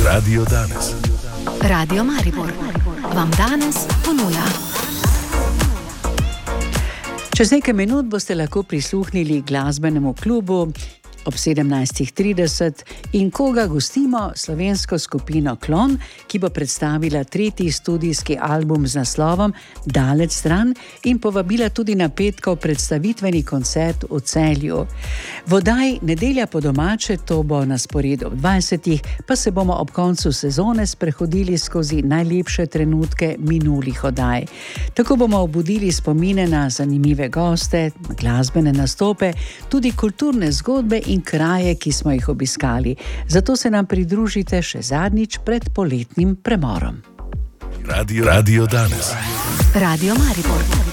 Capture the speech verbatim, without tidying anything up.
Radio danes. Radio Maribor vam danes ponuja. Čez nekaj minut boste lahko prisluhnili glasbenemu klubu ob sedemnajstih trideset in koga gostimo, slovensko skupino Klon, ki bo predstavila tretji studijski album z naslovom Daleč stran in povabila tudi na petkov predstavitveni koncert v Celju. V oddaji Nedelja po domače, to bo na sporedu ob dvajsetih, pa se bomo ob koncu sezone sprehodili skozi najlepše trenutke minulih oddaj. Tako bomo obudili spomine na zanimive goste, glasbene nastope, tudi kulturne zgodbe in kraje, ki smo jih obiskali. Zato se nam pridružite še zadnjič pred poletnim premorom. Radio, Radio danes. Radio Maribor.